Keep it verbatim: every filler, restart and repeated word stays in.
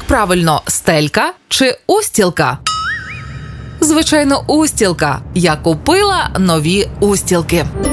правильно, стелька чи устілка? Звичайно, устілка. Я купила нові устілки.